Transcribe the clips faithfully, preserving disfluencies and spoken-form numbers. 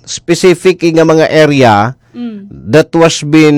specific nga mga area Mm. that was been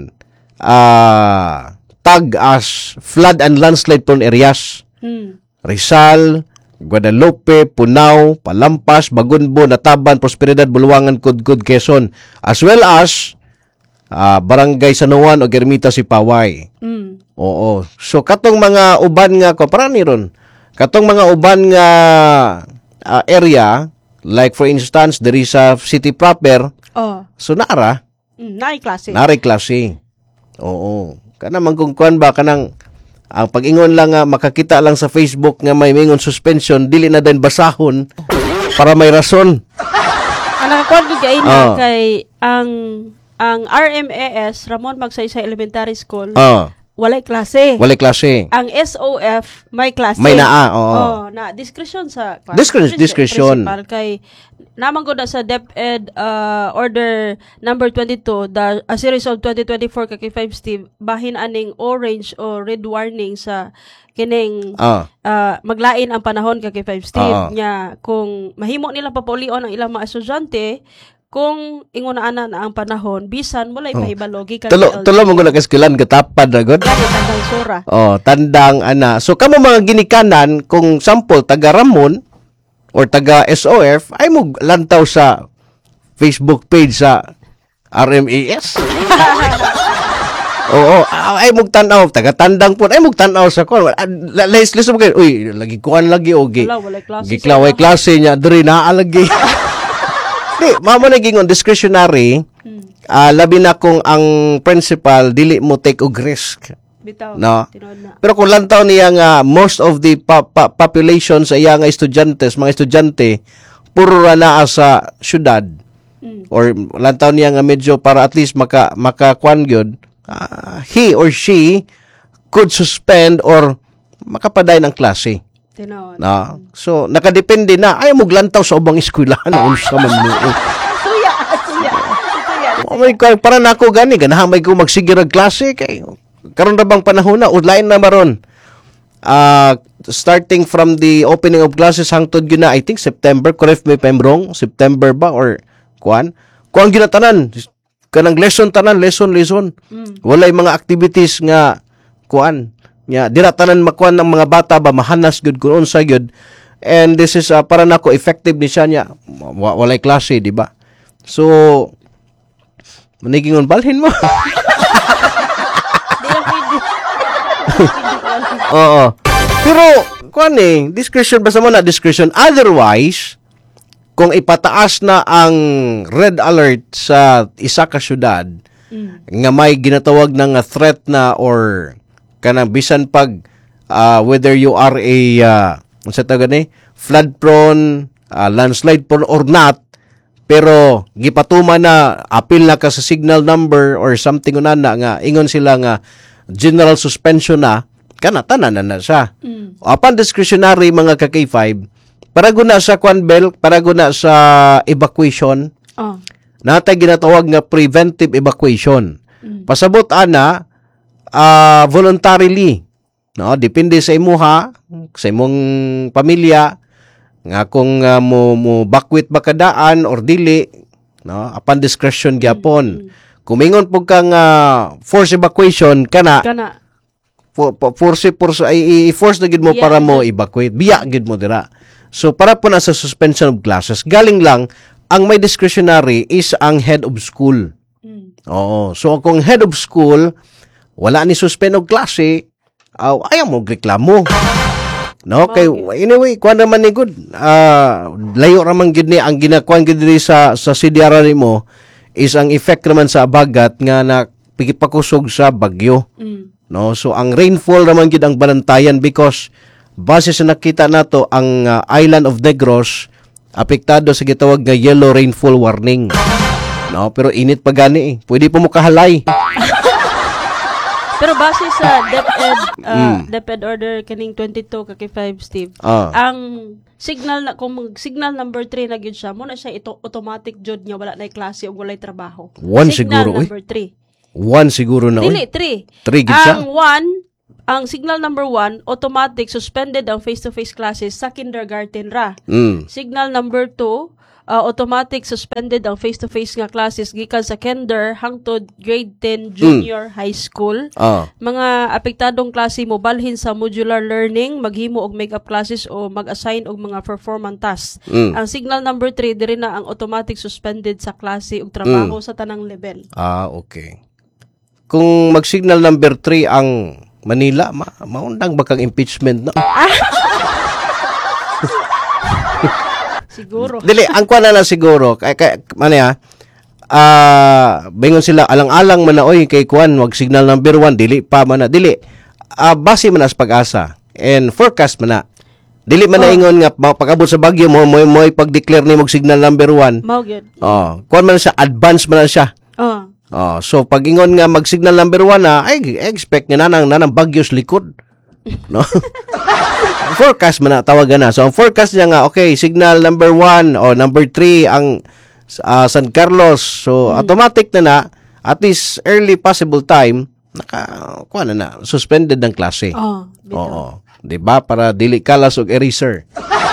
uh, tagged as flood and landslide prone areas. Mm. Rizal, Guadalupe, Punao, Palampas, Bagunbo, Nataban, Prosperidad, Buluangan, Kudkud, Quezon, as well as uh, Barangay San Juan o Ermita Sipaway. Mm. Oo. So katong mga uban nga ko para ni ron. Katong mga uban nga uh, area, like for instance, there is a city proper. Oh. So naara, Mm. Naay klase. naray klase. Oo. Kana man kung kuan ba kanang ang pag-ingon lang nga makakita lang sa Facebook nga may mingon suspension, dili na din basahon para may rason. Ang nakakuan gid kay na Oh. kay ang ang R M A S Ramon Magsaysay Elementary School Ah, walay klase. wala klase. Ang S O F may klase. May naa, oo. Oh, na discretion sa klase. Discre- discretion. Principal kay naman ko na sa DepEd uh, Order number twenty-two, the a series of twenty twenty-four kay five Steve bahin aning orange o red warning sa kining Ah, uh, maglain ang panahon kay five Oo. Steve nya kung mahimo nila papulion ang ilang mga estudyante kung ingunaan na ang panahon bisan walay mahibalogi ka tulo tulo mo guna kaskilan katapad ra gud. Gani tandang sura. Oh, tandang ana. So kamo mga ginikanan kung sample taga Ramon or taga S O F ay mo lantaw sa Facebook page sa R M A S. Oo, ay mo tanaw taga tandang pud ay mo tanaw sa kon. Lais lis mo kay uy lagi kuan lagi ogi. Wala walay klase. Giklaway klase niya diri naa lagi. Di, mamo naging on discretionary. Ah, labi na kung ang principal dili mo take og risk. Bitaw. No. Tinuod na. Pero kung lantaw niya nga most of the pa- pa- population sa iya nga estudyantes, mga estudyante, puro ra naa sa syudad. Mm. Or lantaw niya nga medyo para at least maka makakuan gyud, ah, he or she could suspend or makapaday ng klase. Tinuod. Na. So nakadepende na ay mo lantaw sa ubang eskwelahan unsa man mo. Suya, suya. Suya. Oh my God, para nako gani ganahan may ko magsige og klase kay karon ra bang panahon na udlain na maron. Uh, starting from the opening of classes hangtod gyud na I think September, correct me if I'm wrong, September ba or kuan? Kuan gyud na tanan. Kanang lesson tanan, lesson lesson. Mm. Walay mga activities nga kuan. Nya dira tanan makuan ng mga bata ba mahanas gyud kun unsa gyud. And this is uh, para nako effective ni siya niya. Wa- walay klase, di ba? So manigingon balhin mo. Di na pwede. Oo. Pero, kuan eh, discretion, basta mo na discretion. Otherwise, kung ipataas na ang red alert sa isa ka syudad, Mm. nga may ginatawag na nga threat na or kanang bisan pag uh, whether you are a uh, unsa tawag ni flood prone, uh, landslide prone or not, pero gipatuma na apil na ka sa signal number or something unana nga ingon sila nga general suspension na kana tanan na na siya. Mm. Upon discretionary mga ka K five, para guna sa kwan bell, para guna sa evacuation, Oh. natay ginatawag nga preventive evacuation. Mm. Pasabot ana uh, voluntarily, no, depende sa imuha, sa imong pamilya nga kung uh, mo mo bakwit ba kadaan or dili, no, upon discretion gyapon. Kumingon pug kang uh, force evacuation kana Kana. for, for, force force ay i-force na gid mo Biya para mo gid. evacuate. Biya gid mo dira. So para po na sa suspension of classes, galing lang ang may discretionary is ang head of school. Mm. Oo. So kung head of school wala ni suspend og klase, aw ayaw mo reklamo. No, kay anyway, kuan naman ni good. Ah, layo ra man gid ni ang ginakuan gid diri sa sa C D R mo is ang effect naman sa abagat nga na pigipakusog sa bagyo. Mm. No, so ang rainfall naman gid ang balantayan because base sa nakita nato ang uh, island of Negros apektado sa gitawag nga yellow rainfall warning. No, pero init pa gani eh. Pwede pa mo kahalay. Pero base sa DepEd uh, Mm. DepEd order kaning twenty-two kaki five Steve. Ah. Ang signal na kung mag signal number three na gyud siya, mo na siya ito automatic jud niya wala na klase o walay trabaho. One signal siguro, oy. number three. One siguro na Dili oy. three. Three gid siya. Ang one, ang signal number one, automatic suspended ang face-to-face classes sa kindergarten ra. Mm. Signal number two, uh, automatic suspended ang face-to-face nga classes gikan sa kinder hangtod grade ten junior high school. Oh. Mga apektadong klase mo balhin sa modular learning, maghimo og make-up classes o mag-assign og mga performance tasks. Mm. Ang signal number three diri na ang automatic suspended sa klase ug trabaho sa tanang level. Ah, okay. Kung mag-signal number three ang Manila, ma maundang bakang impeachment na. Siguro. Dili, ang kuha na lang siguro, kay, kay, ano ya, ah, bingon sila, alang-alang man na, oy, kay kuan, wag signal number one, dili pa man na, dili, ah, base man na sa pag-asa, and forecast man na, dili man na Oh. ingon nga, ma- pag-abot sa bagyo mo, mo, mo, pag-declare ni mo signal number one, Mao gyud. oh, kuan man na siya, advance man na siya, Oh. oh, so, pag ingon nga, mag-signal number one na, ay, expect nga nanang, nanang bagyos likod, no? Forecast man na tawagan na. So, ang forecast niya nga, okay, signal number one o number three ang uh, San Carlos. So, Hmm. automatic na na, at least early possible time, naka, kuha na na, suspended ng klase. Oh. bitaw. Oo. Diba? Para dili kalas og eraser.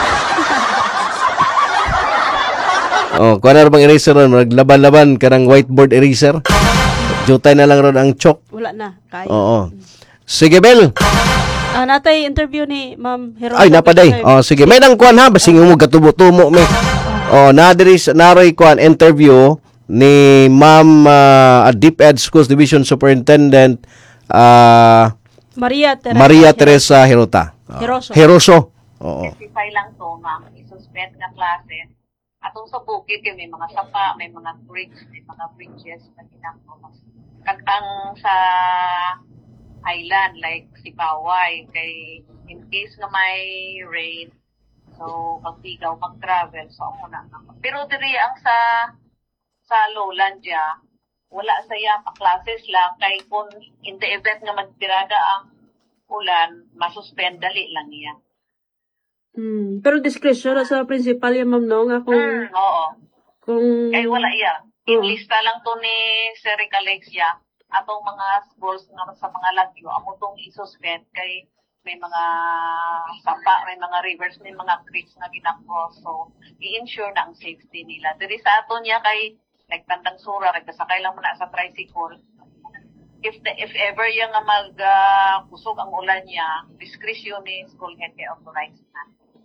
Oh, kuha na rin bang eraser ron? Naglaban-laban ka ng whiteboard eraser. Jutay na lang ron ang chalk. Wala na. Kaya. Oo. Sige, Bel. Ah, natay interview ni Ma'am Hero. Ay, napaday. Oh, sige. May nang kuan ha. Basing mo gatubo-tumo, me. Oh, nadiri naroy kuan interview ni Ma'am uh, DepEd Schools Division Superintendent uh, Maria Teresa. Maria Teresa Hirota. Oh. Hiroso. Hiroso. Oo. Specify lang to, ma'am, isuspend nga klase. Atong sa bukid, kay may mga sapa, may mga bridge, may mga bridges na ginagawa. Kagtang sa island, like si Paway, kay in case na may rain, so pagbigaw mag-travel, so ako na. Pero diri ang sa sa lowland ya, wala saya pa classes lang, kay kung in the event nga magtiraga ang ulan, masuspend dali lang iya. Hmm. Pero discretion na sa principal yung ma'am no nga kung Mm, oo. kung Kay wala iya. Oo. Ilista lang to ni Sir Alexia atong mga schools nga sa mga lagyo amo tong i-suspend kay may mga sapa, may mga rivers, may mga creeks nga ginako. So, i-ensure na ang safety nila. Diri sa ato niya kay like Tandang Sura, kay kasakay lang mo na sa tricycle. If the, if ever yung nga mag uh, kusog ang ulan niya, discretion ni school head kay authorized na.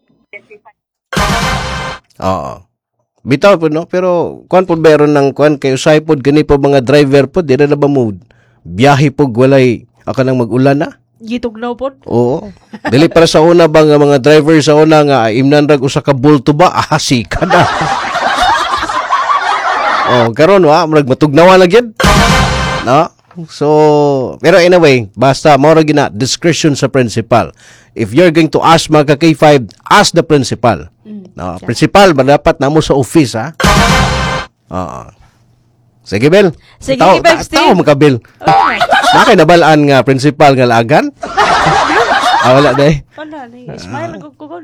Oo. Bitaw po, no? Pero, kuan po meron ng kuan, kayo usay po, gani po mga driver po, di na ba mo, biyahe po, walay, aka nang mag-ulan na? gitugnaw po. Oo. Dili para sa una ba nga mga driver sa una nga, imnan rag usa ka bulto ba, ahasi ka na. Oh, karon wa, murag matugnawa lang yun. No? So, pero anyway, basta mo ra gina discretion sa principal. If you're going to ask mga K five, ask the principal. No, principal ba dapat namo sa office ha? Oo. Sige, Bel. Sige, Tao- Bel, ta- Steve. Tao mga Bel. Nakay nabalaan nga principal nga laagan? Ah, wala day. Wala, ni smile ako ko.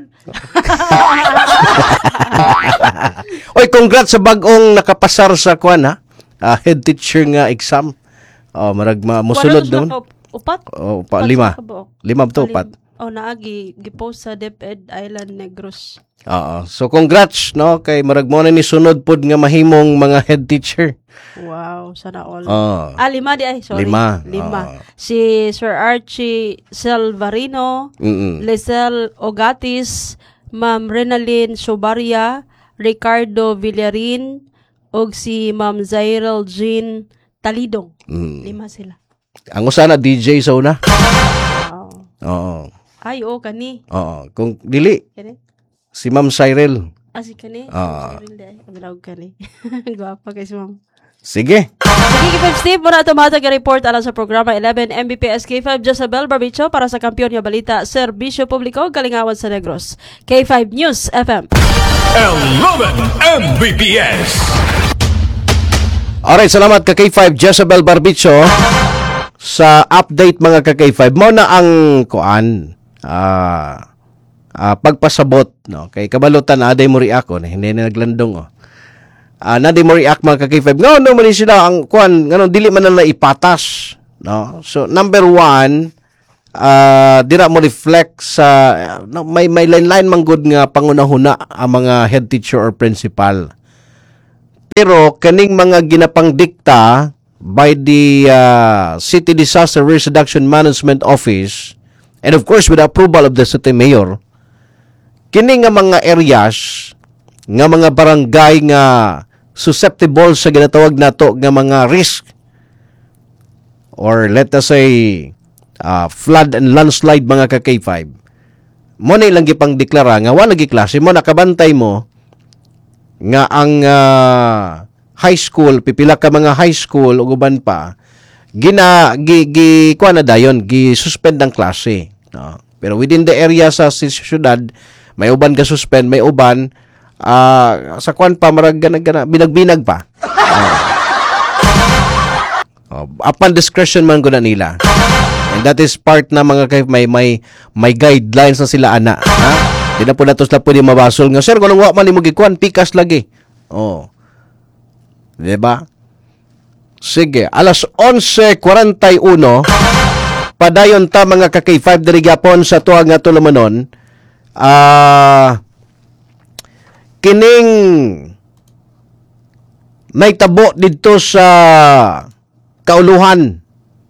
Oy, congrats sa bagong nakapasar sa kuan ha. Ah, head teacher nga exam. Oh, marag ma mosulod Wala doon. na upat. Oh, pa, Upat lima. sa kabuok. Lima ba to, upat? Oh, naagi gipost sa DepEd Island Negros. Oo. So congrats no kay marag mo na ni sunod pod nga mahimong mga head teacher. Wow, sana all. Oo. Ah, lima di ay, sorry. Lima. Lima. Oo. Si Sir Archie Salvarino, Mm. Lizelle Ogatis, Ma'am Renalyn Sobaria, Ricardo Villarin, ug si Ma'am Zairel Jean Talidong. Mm. Lima sila. Ang usa na D J sa una. Wow. Oo. Ay, oo, kani. Oo. Kung dili Kani? si Ma'am Cyril. Ah, si kani. Ah. Sorry, di ay. Kabilawag kani. Gwapa kay si Ma'am. Sige. Sige, K five Steve, muna tumatag report alang sa programa eleven M B P S K five Jezabel Barbicho para sa kampiyon nga balita, Serbisyo Publiko, Galingawan sa Negros. K five News F M. eleven M B P S. Alright, salamat ka K five Jezabel Barbicho sa update mga ka K five. Mo na ang kuan ah ah, pagpasabot no kay kabalutan aday mo react ko na hindi na naglandong oh. Ah, na di mo react mga ka K five. No, no man sila ang kuan ngano dili man na ipatas no. So number one, uh, dira mo reflect sa no, may may line-line man gud nga pangunahuna ang mga head teacher or principal. Pero kaning mga ginapangdikta by the uh, City Disaster Risk Reduction Management Office, and of course with the approval of the city mayor, kini nga mga areas nga mga barangay nga susceptible sa ginatawag nato nga mga risk, or let us say uh, flood and landslide mga ka K five, mo na ilang gipang deklara nga wala gi klase mo, nakabantay mo nga ang uh, high school, pipila ka mga high school ug uban pa gina gi, gi kuha na dayon gi suspend ang klase, no? Pero within the area sa syudad may uban ka suspend, may uban uh, sa kuan pa marag gana, binag-binag pa. Uh, upon discretion man guna nila. And that is part na mga kay may may may guidelines na sila ana, ha? Di na po natos na pwede mabasol nga, sir, kung wa man nimo gikuan, pikas lagi. Oh. Diba? Sige, alas onse kuwarenta y uno, padayon ta mga ka K five diri gyapon sa tuwa nga tulumanon. Ah, uh, kining may tabo dito sa kauluhan.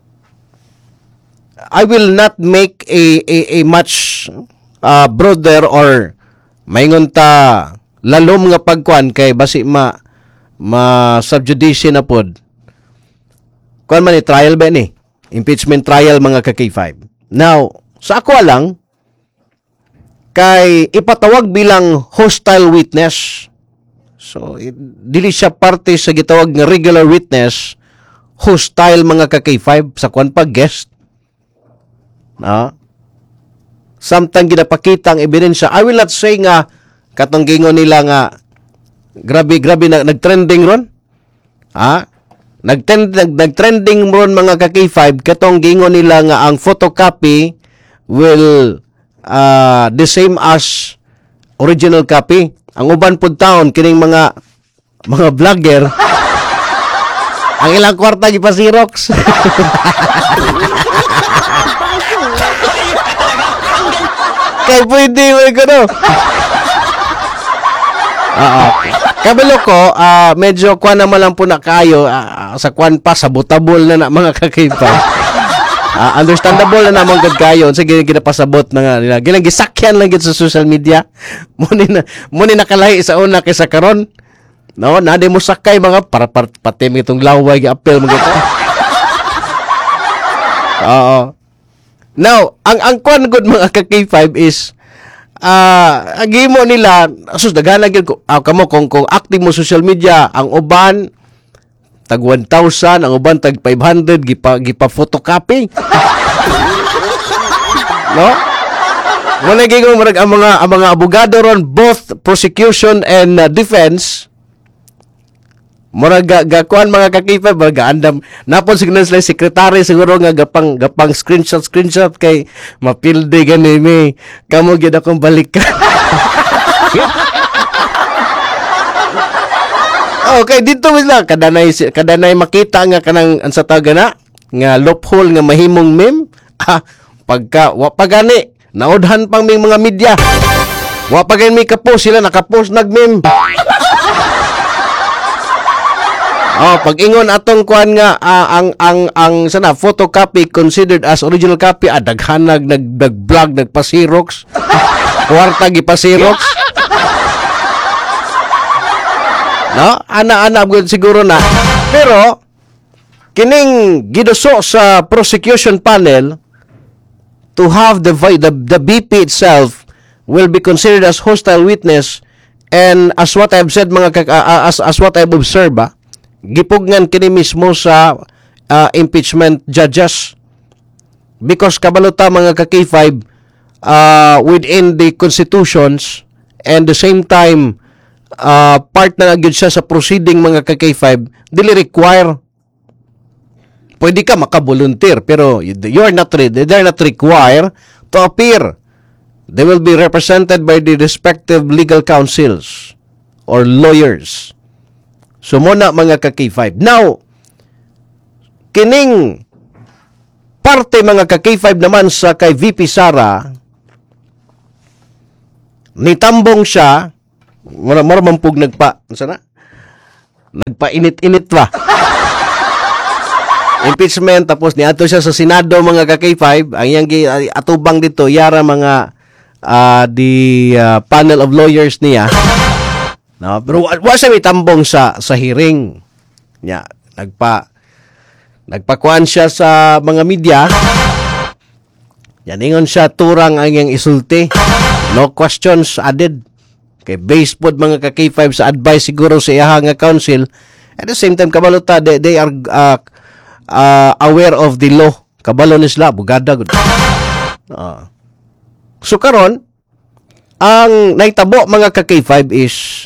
I will not make a a, a much uh, broader or maingon ta lalom nga pagkuan kay basi ma ma subjudice na pod. Kuan man ni trial ba ni? Impeachment trial mga ka K five. Now, sa ako lang kay ipatawag bilang hostile witness. So, it, dili siya parte sa gitawag nga regular witness, hostile mga ka K five sa kuan pa guest. Na? Samtang ginapakita ang ebidensya. I will not say nga katong gingon nila nga grabe grabe na nagtrending ron. Ha? Nagtrend nag, nagtrending ron mga ka K five katong gingon nila nga ang photocopy will uh, the same as original copy. Ang uban pud taon kining mga mga vlogger ang ilang kwarta gipa-Xerox. Kay pwede mo ko no. Oo. Kabalo ko, uh, medyo kuan naman lang po na kayo uh, sa kuan pa, sabotable na na mga kakaipa. Uh, understandable na naman gud kayo. Sige, ginapasabot na nga nila. Gilang gisakyan lang gid sa social media. Muni na, muni nakalahi sa una kaysa karon. No, nade mo sakay mga para, para patim itong laway gi-appeal mo gito. Oo. Now, ang ang kuan gud mga ka K five is ah uh, agimo nila sus daghan gyud ko uh, kamo kung kung active mo social media, ang uban tag one thousand, ang uban tag five hundred gipa gipa photocopy. No? Wala gyud marag ang mga ang mga abogado ron, both prosecution and uh, defense, murag gakuan mga kakipay mga andam napon siguro sila secretary siguro nga gapang gapang screenshot screenshot kay mapilde gani mi kamo gyud akong balik. Okay, dito misla kadanay kadanay makita nga kanang ansa tawag na nga loophole nga mahimong meme. Ah, pagka wa pagani naudhan pang ming mga media. Wa pagani mi ka-post sila naka-post nag-meme. Oh, pag ingon atong kuan nga uh, ang ang ang sana photocopy considered as original copy, ah, daghanag nag nag-vlog nagpa-Xerox. Kwarta gipa-Xerox. No, ana-ana gud siguro na. Pero kining giduso sa prosecution panel to have the the, the B P itself will be considered as hostile witness, and as what I've said mga uh, as as what I've observed, ah, gipugnan kini mismo sa uh, impeachment judges because kabaluta mga ka K five uh, within the constitutions, and the same time uh, part na gyud siya sa proceeding mga ka K five, dili require pwede ka maka-volunteer pero you are not ready, they are not required to appear. They will be represented by the respective legal counsels or lawyers. So muna mga ka K five. Now, kining parte mga ka K five naman sa kay V P Sara, nitambong siya, mura mura mampug nagpa, sana? Nagpainit-init ba? Impeachment, tapos niadto siya sa Senado mga ka K five, ang iyang gi- atubang dito, yara mga ah, the ah, panel of lawyers niya. No, pero wa, wa siya mitambong sa sa hearing. Nya, nagpa nagpakuan siya sa mga media. Yan ingon siya turang ang iyang isulti. No questions added. Kay based pod mga ka K five sa advice siguro sa iyaha nga council. At the same time kabalota they, they are uh, uh, aware of the law. Kabalo ni sila bugada gud. Uh. So karon ang naitabo mga ka K five is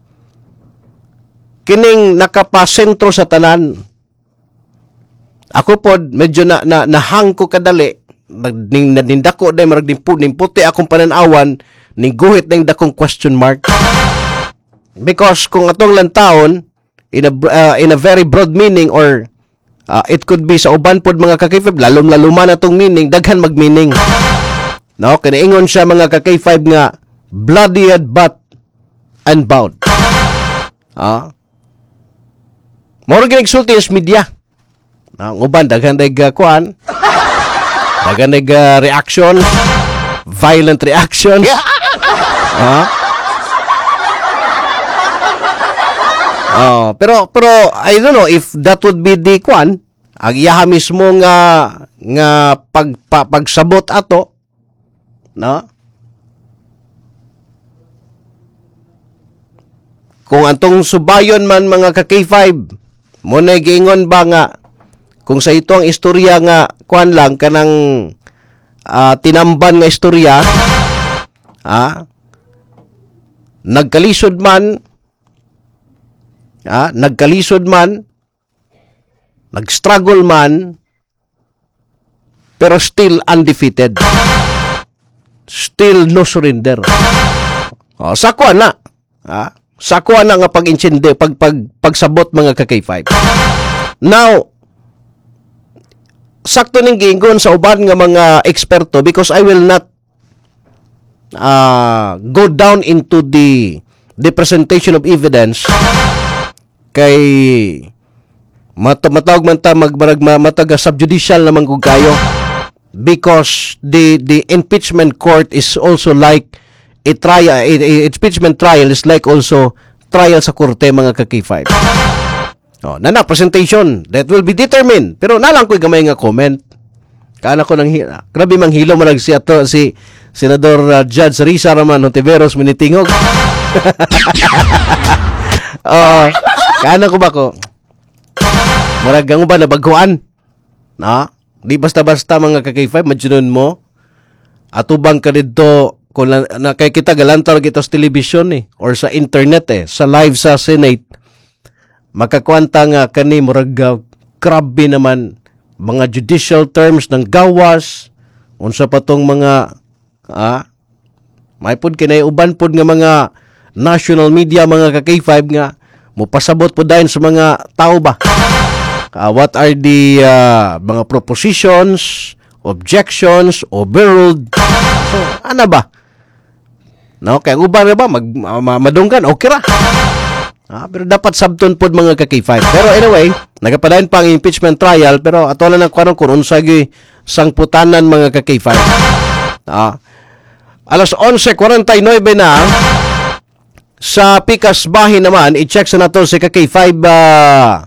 kining nakapasentro sa tanan. Ako pod medyo na, na nahang ko kadali. Nagning nadindako day marag nimputi akong pananawan ni guhit ning dakong question mark. Because kung atong lantawon in a uh, in a very broad meaning or uh, it could be sa uban pod mga ka K five lalom laluman atong meaning daghan mag meaning. No, kinaingon siya mga ka K five nga bloody but unbound. Ah. Moro ginig sulti sa media. Ang uban daghan dag uh, kuan. Daghan dag uh, reaction, violent reactions. Ah. Oh, pero pero I don't know if that would be the kuan ang iyaha mismo nga nga pag pa, pagsabot ato, no? Kung antong subayon man mga ka K five, mo na giingon ba nga kung sa ito ang istorya nga kuan lang kanang uh, tinamban nga istorya, ah, nagkalisod man, ah, nagkalisod man, nagstruggle man, pero still undefeated. Still no surrender. Oh, sakwa na. Ah, sakwa na nga pag-intindi, pag, pag, pagsabot mga ka K five. Now, sakto ning giingon sa uban nga mga eksperto because I will not uh, go down into the the presentation of evidence kay mat matawag man ta magbarag mataga subjudicial naman kung kayo because the the impeachment court is also like a trial a, a impeachment trial is like also trial sa korte mga ka K five. Oh, nana presentation that will be determined. Pero nalang ko gamay nga comment. Kana ko nang grabe mang hilo man si ato si Senador uh, Judge Risa Raman Hontiveros minitingog. Oh, kana ko ba ko? Murag ang ba na baguan? Na? Di basta-basta mga ka K five madjunon mo. Atubang ka didto kung na, na kay kita galantar kita sa television eh or sa internet eh sa live sa Senate. Makakwanta nga kani murag uh, grabe naman mga judicial terms ng gawas unsa pa tong mga ah may pud kinay uban pud nga mga national media mga ka K five nga mopasabot po dayon sa mga tao ba uh, what are the uh, mga propositions, objections, overruled, so ana ba no kay uban ra ba mag uh, madunggan okay ra. Ah, pero dapat sabton pod mga ka K five. Pero anyway, nagapadayon pa ang impeachment trial pero ato lang ang karon kung unsa gyud sangputanan mga ka K five. Ah. Alas onse kuwarenta y nueve na sa Pikas Bahin naman i-check sa nato si ka K five uh,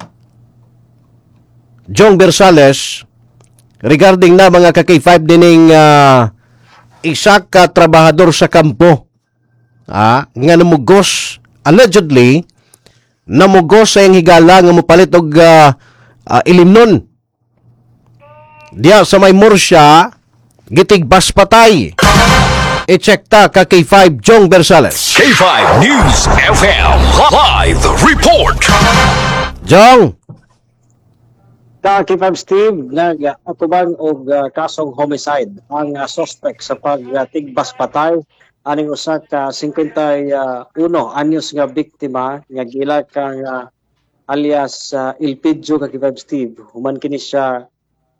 Jong Bersales regarding na mga ka K five dining uh, isa ka trabahador sa kampo. Ah, nga namugos allegedly namugos sa iyang higala nga mopalit og uh, uh, ilimnon diya sa may Murcia gitigbas patay. I-check ta ka K five Jong Bersales. K five News F M Live Report. Jong, Ka K five Steve nag-atubang og uh, kasong homicide ang uh, suspect sa pagtigbas patay aning usa ka fifty-one anyos nga biktima nga gila kang uh, alias uh, Ilpidio ka K five Steve human kini siya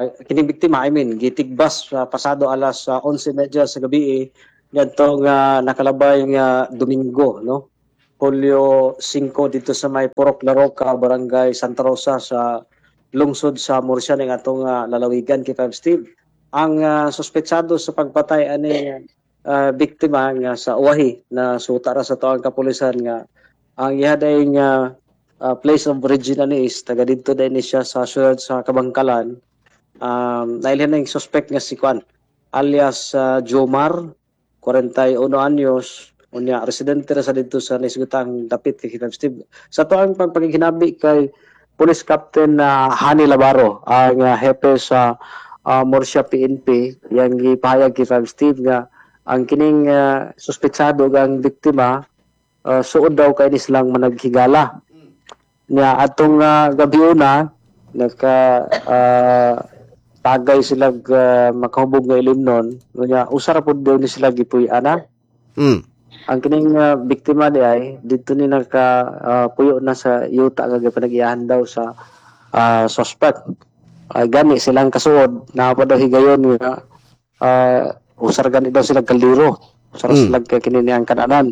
kining biktima, I mean, gitigbas sa pasado alas uh, eleven thirty sa gabi, ngadto nga nakalabay nga Domingo, no? Hulyo five dito sa may Purok Laroca, Barangay Santa Rosa sa lungsod sa Murcia ning atong uh, lalawigan kay Five Steve. Ang uh, suspetsado sa pagpatay ani uh, biktima nga sa uwahi na suta ra sa tuang kapulisan nga ang ihaday nga uh, place of origin ani is taga didto din siya sa syudad sa Kabangkalan. Um, nailhan na yung suspect nga si Kwan alias uh, Jomar, forty-one anyos, unya residente ra sa dito sa Nisgutang dapit kay Five Steve. Sa tuang pagpagiginabi kay Police Captain uh, Hani Labaro, ang uh, hepe sa uh, Murcia P N P, yang gipahayag kay Five Steve nga ang kining uh, suspetsado ang biktima uh, suod daw kay silang managhigala. Nya atong uh, gabi una naka uh, tagay sila uh, makahubog nga ilimnon, nya usara pud daw ni sila gipuy-ana. Mm. Ang kining uh, biktima di ay dito ni naka uh, puyo na sa yuta nga panagyahan daw sa uh, suspect. Ay gani silang kasuod na pa daw higayon nga uh, usar gani daw sila kaldiro. Usar Mm. sila kay kini ang kananan.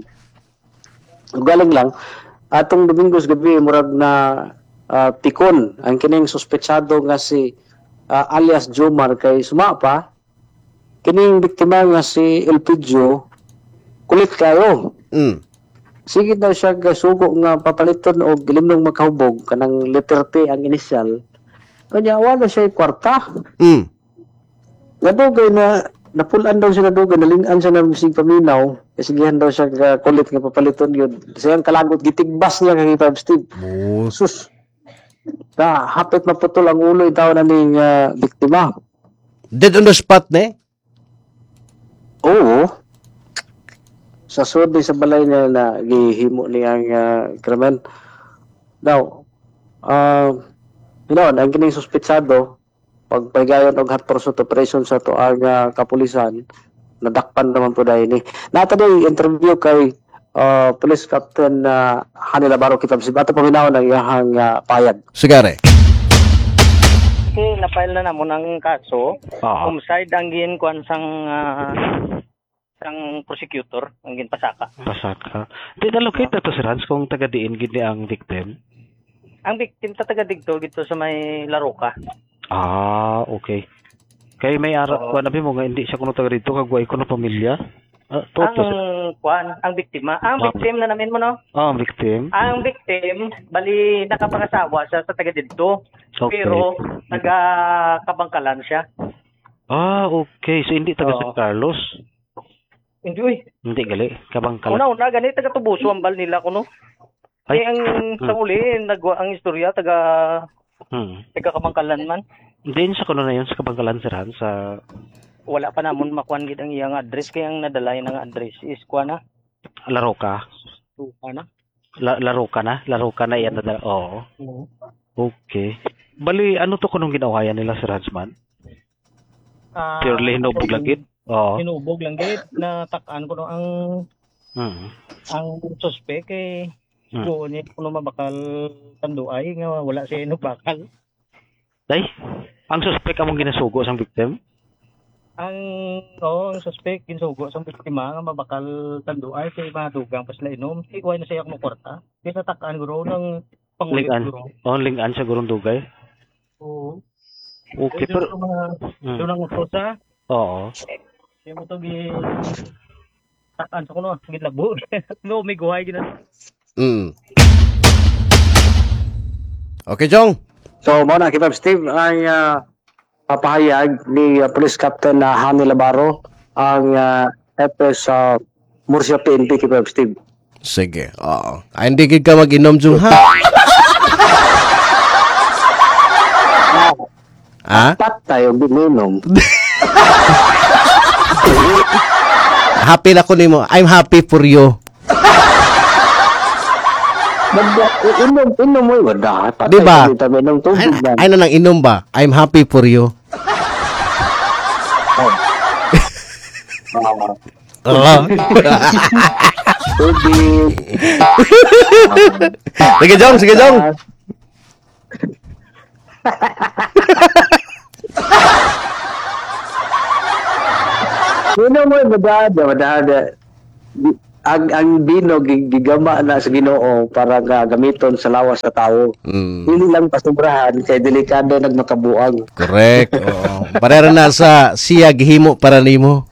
Ugaling lang atong Domingos gabi murag na uh, pikon ang kining suspetsado nga si uh, alias Jomar kay sumapa kining biktima nga si Elpidio kulit kayo. Mm. Sige daw siya gasugo nga papaliton og limnong makahubog kanang letter T ang initial. Kanya wala siya kwarta. Mm. Nadugay na napulan daw siya nadugay nalingan siya na bisig paminaw. Kasigihan daw siya ga kulit nga papaliton yun. Siyang kalagot gitigbas niya kay Five Steve. Oh. Sus. Na hapit maputol ang ulo itaw na ning uh, biktima. Dead on the spot ne? Oo. Sa sud sa balay niya na gihimo niyang uh, krimen. Now, uh, you know, ang kining suspetsado pagpagayon og hot pursuit operation sa tuang uh, kapulisan nadakpan naman po dahil ni. Nato day interview kay uh, Police Captain uh, Hani Labaro Kitab si ato paminaw ng iyang uh, payag. Sigare. Okay, na-file na namo ng kaso. Ah. Homicide ang ginkuan sang uh, sang prosecutor ang ginpasaka. Pasaka. Di na-locate na to si Rans kung taga-diin gini ang victim? Ang victim ta taga digto dito sa may Laroca. Ah, okay. Kay may ara Oo. ko nabi mo nga hindi siya kuno taga dito kag way ko na pamilya. Ah, to, Ang to, kuan, ang biktima, ang Ah. victim na namin mo no. ah, ang victim. Ang victim bali nakapangasawa siya sa taga dito. Okay. Pero taga Kabangkalan siya. Ah, okay. So hindi taga Oo. San Carlos. Enjoy. Hindi gali, Kabangkalan. Una-una gani taga Tubuso ang bal nila kuno. Ay, Ay. ang sa uli nagwa ang istorya taga Hmm. taga Kabangkalan man. Hindi sa kuno na yun sa Kabangkalan si Rans sa Wala pa namon makuan gid ang iyang address kay ang nadalay ng address is kuan na. Laroca. Tupa na. La, Laroca na, Laroca na yan na. Oo. Okay. Bali ano to kunong ginawayan nila si Rans man? Ah, Purely hinubog lang gid. Oo. Hinubog lang gid na takaan ko no ang Hmm. ang suspect kay Hmm. ko ni kuno mabakal tanduay nga wala siya inubakal. Day, ang suspect among ginasugo sang victim? Ang oh, ang suspect ginsugo sa biktima nga mabakal tanduay kay madugang pas la inom. Ikuha na siya mo kwarta. Kinatakaan guro ng pangulit Lingan. guro. Oh, lingan sa gurong dugay. Oo. Okay, Pero pero mga Hmm. doon ang utosa, oo. kaya mo to gi takaan sa kuno, gilabo. No, may guhay gina. Mm. Okay, Jong. So, mo na kay Five Steve ang uh, papahayag ni uh, Police Captain uh, Hani Labaro ang uh, F S sa Murcia P N P kay Five Steve. Sige. Oo. Ay, hindi gid ka mag-inom, Jong, ha? Ha? Pat tayo bininom. Happy na ko nimo. I'm happy for you. Inom, inom mo yung wala. Di ba? Patay kami ng tubig Ay, na. ay na nang inom ba? I'm happy for you. Oo. Tubig. Sige, Jong. Sige, Jong. Sino mo madada, madada. Di- Ang ang bino gi- gigama na sa Ginoo para nga gamiton sa lawas sa tawo. Mm. Dili lang pasobrahan kay delikado nagmakabuang. Correct. Oo. Parera na sa siya gihimo para nimo.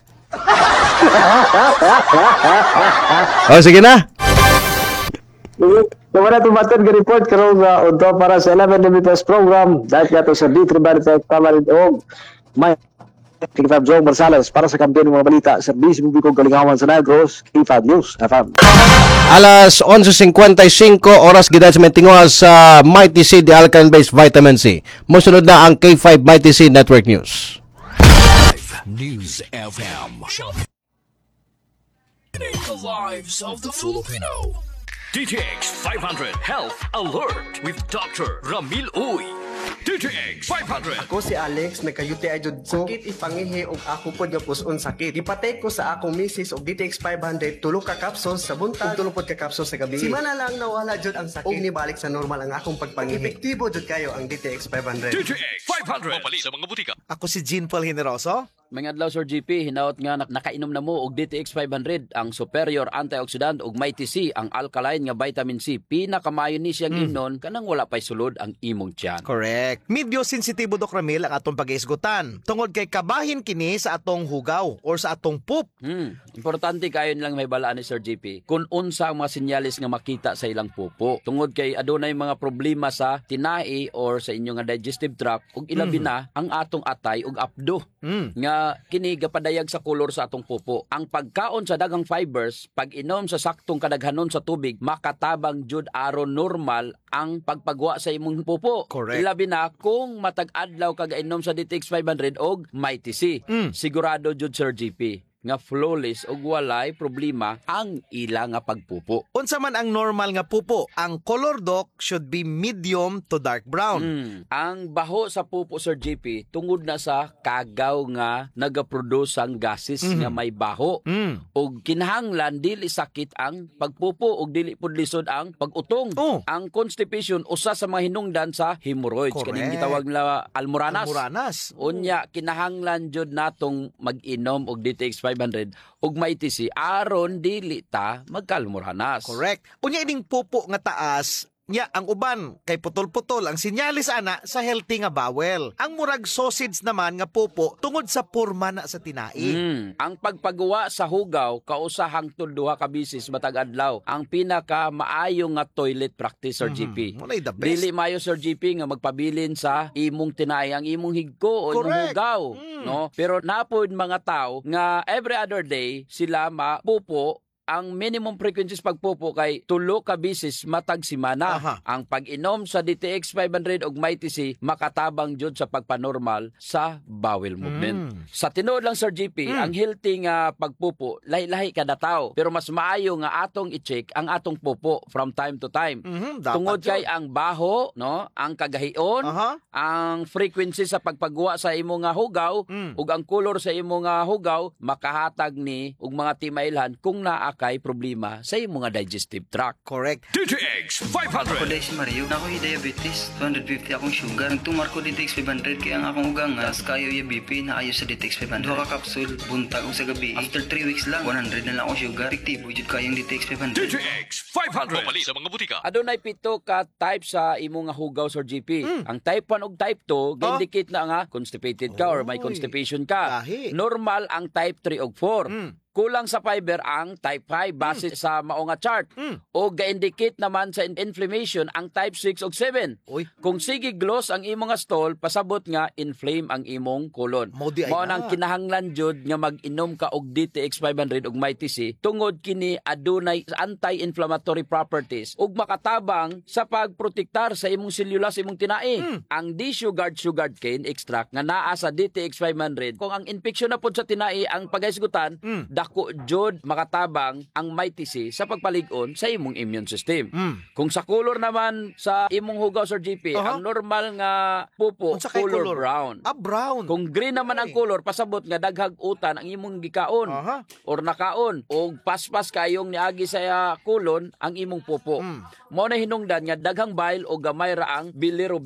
Oh, sige na. Kung na tumatod ka report karon nga unto para sa eleven Limitless program dahil ka to sa D three Barita Kamarin o may K five Joe Marsales para sa kampiyon ng mga balita sa Service Publiko Galingawan sa Negros, K five News F M. Alas onse singkwentaysinko oras gidad sa mentinguha sa Mighty C the Alkaline-based Vitamin C. Musunod na ang K five Mighty C Network News. News F M. The lives of the Filipino. D T X five hundred Health Alert with Doctor Ramil Uy. D T X five hundred. Ako si Alex, nagka-U T I jud ko. Sakit ipangihi og ako pod nga puson sakit. Ipatay ko sa akong misis og D T X five hundred tulo ka capsules sa buntag ug tulo pod ka capsules sa gabi. Simana lang nawala jud ang sakit. Og nibalik sa normal ang akong pagpangihi. Epektibo jud kayo ang D T X five hundred. D T X five hundred. Mapali sa mga butika. Ako si Jean Paul Generoso. Mga adlaw Sir G P, hinaot nga nak- nakainom na mo og D T X five hundred, ang superior antioxidant ug Mighty C, ang alkaline nga vitamin C. Pinakamayo ni siyang Mm. inon kanang wala pay sulod ang imong tiyan. Correct. Medyo sensitibo Doc Ramil ang atong pag-iisgutan. Tungod kay kabahin kini sa atong hugaw or sa atong poop. Hmm, importante kayo nilang may balaan ni Sir G P kung unsa ang mga sinyalis nga makita sa ilang pupo. Tungod kay adunay mga problema sa tinai or sa inyong nga digestive tract ug ilabi Mhm. na ang atong atay ug apdo. Mm. Nga kini gapadayag sa kolor sa atong pupo. Ang pagkaon sa dagang fibers, pag inom sa saktong kadaghanon sa tubig, makatabang jud aron normal ang pagpagwa sa imong pupo. Correct. Ilabi na kung matag adlaw kag inom sa D T X five hundred og Mighty C. Mm. Sigurado jud Sir G P nga flawless og walay problema ang ila nga pagpupo. Unsa man ang normal nga pupo, ang color Doc should be medium to dark brown. Mm. Ang baho sa pupo Sir G P tungod na sa kagaw nga nagaproduce ang gases Mhm. nga may baho. Mm. Og kinahanglan dili sakit ang pagpupo og dili pud lisod ang pag-utong. Oh. Ang constipation usa sa mga hinungdan sa hemorrhoids, Correct. kaning gitawag na almoranas. Almoranas. Unya kinahanglan jud natong mag-inom og D T X five hundred ug Mighty C aron dili ta magkalmoranas. Correct. Unya ining pupo nga taas, nya ang uban kay putol-putol ang sinyalis ana sa healthy nga bowel. Ang murag sausage naman nga pupo tungod sa porma na sa tinai. Mm. Ang pagpagawa sa hugaw kausa hangtod duha ka bisis matag adlaw ang pinaka maayo nga toilet practice Sir G P. Mhm. Walay the best. Dili maayo Sir G P nga magpabilin sa imong tinay ang imong higko o imong Correct. hugaw, Mm. no? Pero napod mga tao nga every other day sila mapupo. Ang minimum frequencies pagpupo kay tulo ka bisis matag semana. Aha. Ang pag-inom sa D T X five hundred ug Mighty C makatabang jud sa pagpanormal sa bowel movement. Mm. Sa tinuod lang Sir G P, Mm. ang healthy nga pagpupo lahi-lahi kada tawo. Pero mas maayo nga atong i-check ang atong pupo from time to time. Mhm, dapat Tungod yun. kay ang baho, no, ang kagahion, Aha. ang frequency sa pagpagwa sa imo nga hugaw Mm. ug ang color sa imo nga hugaw makahatag ni og mga timailhan kung naa kay problema sa imo nga digestive tract. Correct. D T X five hundred. Ako dahil si Mario, na ako'y diabetes, two fifty akong sugar. Nagtumar ko D T X five hundred kaya ang akong ugang nga, tas kayo yung B P na ayos sa D T X five hundred. Duha ka kapsul, buntag o sa gabi. After three weeks lang, one hundred na lang akong sugar. Epektibo jud kayong D T X five D hundred. T X five hundred. Mapali sa mga butika. Adunay pito ka type sa imo nga hugaw Sir G P. Mm. Ang type one ug type two ga-indicate na nga constipated ka or may Oy. constipation ka. Lahi. Normal ang type three ug four. Mm. Kulang sa fiber ang type five base sa mao nga chart. Mm. O ga-indicate naman sa in- inflammation ang type six ug seven. Oy. Kung sige gloss ang imong nga stool, pasabot nga inflame ang imong colon. Mao di ay Mao na. nang kinahanglan jud nga mag-inom ka og D T X five hundred ug Mighty C tungod kini adunay anti-inflammatory properties ug makatabang sa pagprotektar sa imong selula sa imong tinai. Mm. Ang D-sugared sugared cane extract nga naa sa D T X five hundred kung ang infeksyon na pod sa tinai ang pagahisgutan, Mm. dako jud makatabang ang Mighty C sa pagpalig-on sa imong immune system. Mm. Kung sa color naman sa imong hugaw Sir G P, Aha. ang normal nga pupo Unsa kay color, color? brown. Ah, brown. Kung green naman ang Okay. color, pasabot nga daghag utan ang imong gikaon Aha. or nakaon o paspas kayong niagi sa uh, kulon ang imong pupo. Mm. Mao na hinungdan nga daghang bile o gamay ra ang bilirubin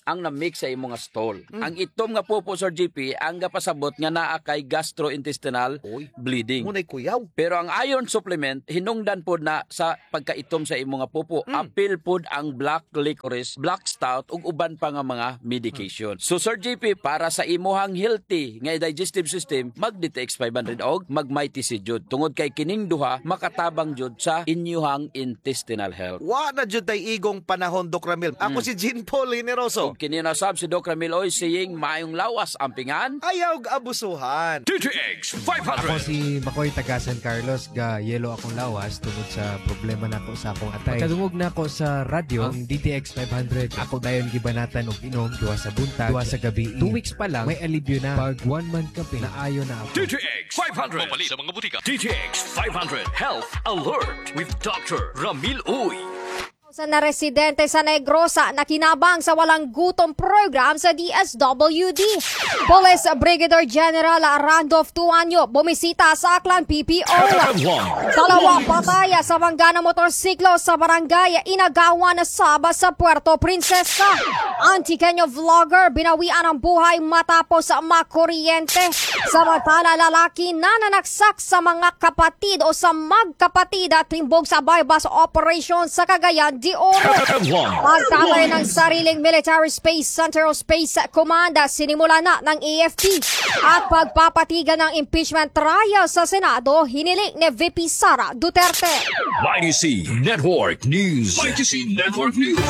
ang na-mix sa imong nga stool. Mm. Ang itom nga pupo, Sir G P, ang gapasabot nga naa kay gastrointestinal Oy. bleeding. Munay kuyaw. Pero ang iron supplement, hinungdan pod na sa pagkaitom sa imong nga pupo. Mm. Apil pod ang black licorice, black stout, ug uban pa nga mga medication. Mm. So, Sir G P, para sa imuhang healthy nga digestive system, mag-D T X five hundred og mag-Mighty C jud. Tungod kay kining duha, makatabang jud sa inyuhang intestinal health. Wa na jud tay igong panahon, Doc Ramil. Ako mm. si Jean Paul Generoso. Ug kininasab si Doc Ramil Oy saying maayong lawas ang pingan. Ayaw abusuhan. D T X five hundred. Ako si Makoy taga San Carlos, ga yelo akong lawas tungod sa problema nako sa akong atay. Pagkadungog na ako sa radyo, ang D T X five hundred, ako dayon gibanatan og inom duwa sa buntag, duwa sa gabi. Two weeks pa lang, may alibyo na. Pag one month kape, naayo na ako. D T X five hundred. Mapalit sa mga butika. D T X five hundred Health Alert with Doctor Ramil Uy. Sa na residente sa Negrosa na kinabang sa walang gutom program sa D S W D. Police Brigadier General Randolph Tuanyo bumisita sa Aklan P P O. Dalawa pataya sa manggana motorsiklo sa barangay Inagawa na Saba sa Puerto Princesa. Antikenyo vlogger binawian ang buhay matapos makuryente. Samantala lalaki na nanaksak sa mga kapatid o sa magkapatid at timbog sa bypass operation sa Cagayan de Oro. Pagtatay ng sariling Military Space Center o Space Command sinimula na ng A F P at pagpapatigan ng impeachment trial sa Senado hiniling ni V P Sara Duterte. Mighty C Network News. Mighty C Network News.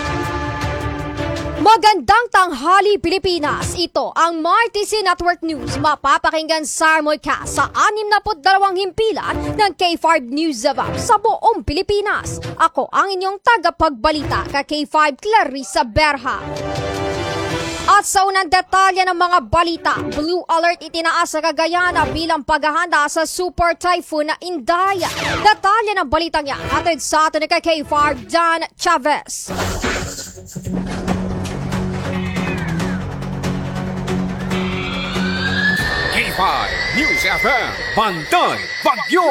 Magandang tanghali Pilipinas. Ito ang Mighty C Network News. Mapapakinggan sa Moika sa anim na dalawang himpilan ng K five News App sa buong Pilipinas. Ako ang inyong tagapagbalita ka K five Clarissa Berha. At sa unang detalye ng mga balita, Blue Alert itinaas sa Cagayan bilang paghahanda sa Super Typhoon na Indaya. Detalye ng balitang yan atid sa atin ni K five Dan Chavez. K five News F M, Pantay Bagyo.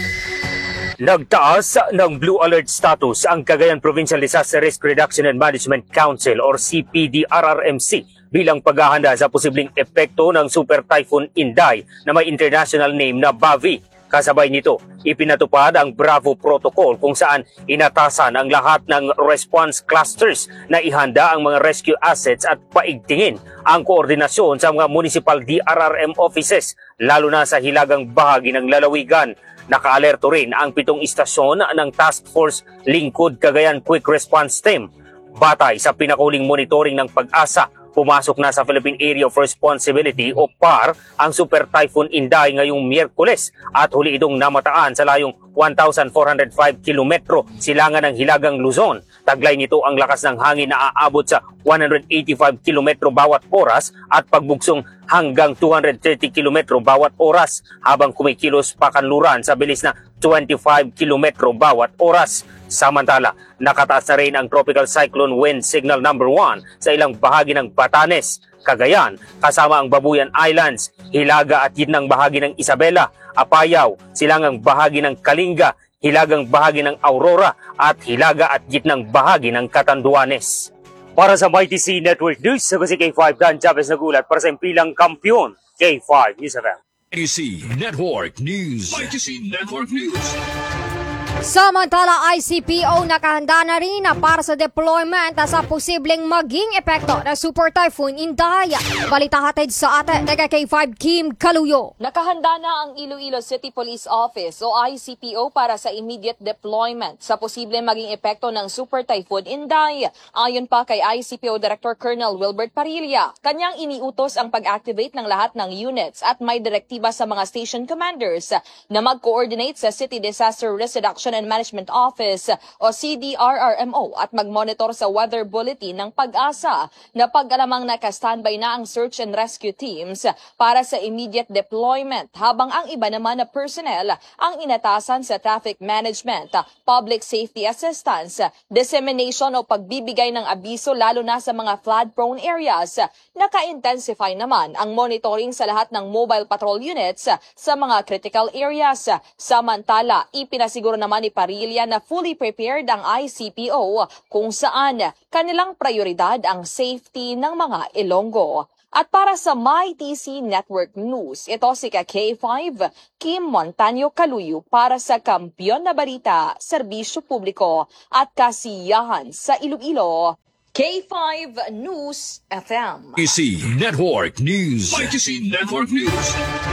Nagtaas ng Blue Alert status ang Cagayan Provincial Disaster Risk Reduction and Management Council or C P D R R M C bilang paghahanda sa posibleng epekto ng Super Typhoon Inday na may international name na Bavi. Kasabay nito, ipinatupad ang Bravo Protocol kung saan inatasan ang lahat ng response clusters na ihanda ang mga rescue assets at paigtingin ang koordinasyon sa mga municipal D R R M offices, lalo na sa hilagang bahagi ng lalawigan. Nakaalerto rin ang pitong istasyon ng Task Force Lingkod Cagayan Quick Response Team. Batay sa pinakuling monitoring ng Pag-asa, pumasok na sa Philippine Area of Responsibility o P A R ang Super Typhoon Inday ngayong Miyerkules at huli itong namataan sa layong one thousand four hundred five kilometro silangan ng Hilagang Luzon. Taglay nito ang lakas ng hangin na aabot sa one hundred eighty-five kilometro bawat oras at pagbugsong hanggang two hundred thirty kilometro bawat oras habang kumikilos pakanluran sa bilis na twenty-five kilometro bawat oras. Samantala, nakataas na rin ang Tropical Cyclone Wind Signal number one sa ilang bahagi ng Batanes, Cagayan, kasama ang Babuyan Islands, Hilaga at gitnang bahagi ng Isabela, Apayao, silangang bahagi ng Kalinga, hilagang bahagi ng Aurora at hilaga at gitnang bahagi ng Catanduanes. Para sa Mighty C Network News, ako si K five Dan Chavez nagulat para sa impilang kampiyon, K five News F M. Mighty C Network News. Mighty C Network News. Samantala, I C P O nakahanda na rin para sa deployment sa posibleng maging epekto ng Super Typhoon Inday. Balita hatid sa atin ng K five Kim Kaluyo. Nakahanda na ang Iloilo City Police Office o I C P O para sa immediate deployment sa posibleng maging epekto ng Super Typhoon Inday. Ayon pa kay I C P O Director Colonel Wilbert Parilla, kanyang iniutos ang pag-activate ng lahat ng units at may direktiba sa mga station commanders na mag-coordinate sa City Disaster Risk Reduction and Management Office o C D R R M O at mag-monitor sa weather bulletin ng Pag-asa na pag-alamang naka-standby na ang search and rescue teams para sa immediate deployment habang ang iba naman na personnel ang inatasan sa traffic management, public safety assistance, dissemination o pagbibigay ng abiso lalo na sa mga flood-prone areas. Naka-intensify naman ang monitoring sa lahat ng mobile patrol units sa mga critical areas. Samantala, ipinasiguro naman naman ni Parilla na fully prepared ang I C P O kung saan kanilang prioridad ang safety ng mga Ilonggo. At para sa MyTC Network News, ito si K five, Kim Montaño Caluyo para sa Kampiyon na Balita, Serbisyo Publiko at Kasiyahan sa Iloilo. K five News F M. Y C Network News. Y C Network News.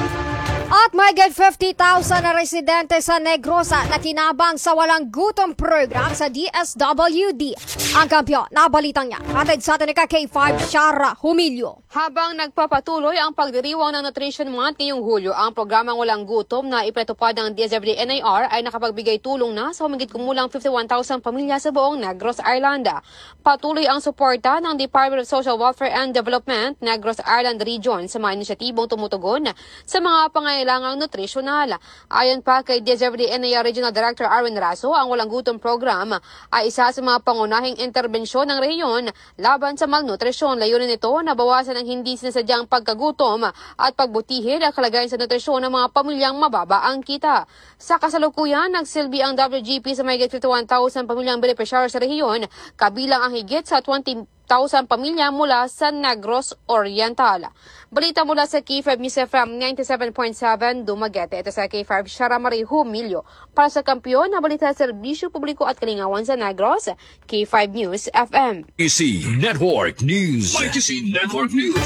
At may get fifty thousand na residente sa Negrosa na kinabang sa walang gutom program sa D S W D. Ang kampiyon na balitang niya, hatid sa atin ni K five, Shara Humilio. Habang nagpapatuloy ang pagdiriwang ng Nutrition Month ngayong Hulyo, ang programang Walang Gutom na ipinatupad ng D S W D N I R ay nakapagbigay tulong na sa humigit kumulang fifty-one thousand pamilya sa buong Negros Island. Patuloy ang suporta ng Department of Social Welfare and Development, Negros Island Region sa mga inisyatibong tumutugon sa mga pangailangang nutrisyonal. Ayon pa kay D S W D N I R Regional Director Arwin Raso, ang Walang Gutom program ay isa sa mga pangunahing interbensyon ng rehiyon laban sa malnutrisyon. Layunin nito na bawasan ang hindi sinasadyang pagkagutom at pagbutihin ang kalagayan sa nutrisyon ng mga pamilyang mababa ang kita. Sa kasalukuyan, nagsilbi ang W G P sa mahigit fifty-one thousand pamilyang beneficiary sa rehiyon, kabilang ang higit sa twenty thousand pamilya mula sa Negros Oriental. Balita mula sa K five News F M ninety-seven point seven Dumaguete. Ito sa K five, Shara Marie Humilio. Para sa kampiyon na balita sa Serbisyo Publiko at Kalingawan sa Negros, K five News F M. Y C Network News. Y C Network News.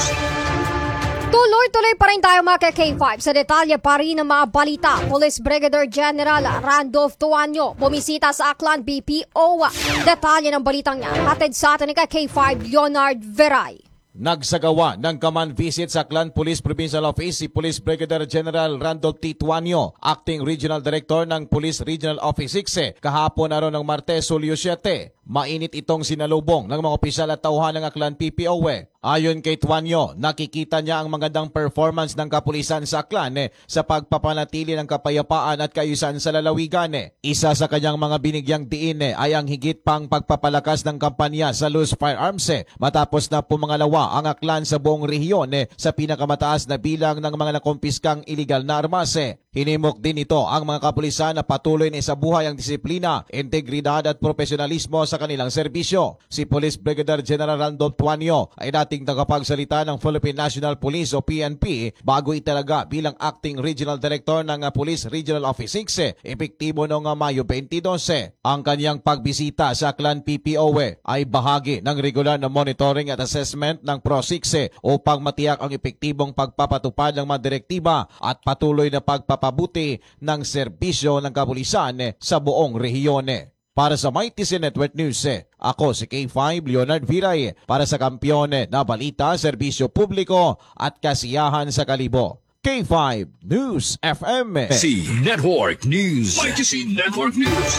Tuloy-tuloy pa rin tayo mga K five sa detalye pa rin ng mga balita. Police Brigadier General Randolph Tuanyo bumisita sa Aklan B P O. Detalye ng balitang niya, hatid sa atin ni K five, Leonard Veray. Nagsagawa ng command visit sa Aklan Police Provincial Office si Police Brigadier General Randolph T. Tuanyo, Acting Regional Director ng Police Regional Office six, kahapon araw ng Martes, Hulyo seven. Mainit itong sinalubong ng mga opisyal at tauhan ng Aklan P P O. Ayon kay Tuanyo, nakikita niya ang magandang performance ng kapulisan sa Aklan eh, sa pagpapanatili ng kapayapaan at kaayusan sa lalawigan. Eh. Isa sa kanyang mga binigyang diin eh, ay ang higit pang pagpapalakas ng kampanya sa loose firearms eh, matapos na pumangalawa ang Aklan sa buong rehiyon eh, sa pinakamataas na bilang ng mga nakumpiskang iligal na armas. Eh. Hinimok din ito ang mga kapulisan na patuloy na isabuhay ang disiplina, integridad at profesionalismo sa kanilang serbisyo. Si Police Brigadier General Randolph Tuanyo ay dating tagapagsalita ng Philippine National Police o P N P bago italaga bilang Acting Regional Director ng Police Regional Office six, epektibo noong Mayo twenty-two. Ang kanyang pagbisita sa Aklan P P O ay bahagi ng regular na monitoring at assessment ng P R O six upang matiyak ang epektibong pagpapatupad ng mga direktiba at patuloy na pagpapabuti ng serbisyo ng kapulisan sa buong rehiyon. Para sa MyTC Network News, ako si K five, Leonard Viray, para sa kampiyon na balita, serbisyo publiko at kasiyahan sa Kalibo. K five News F M. C Network News. Y C Network News.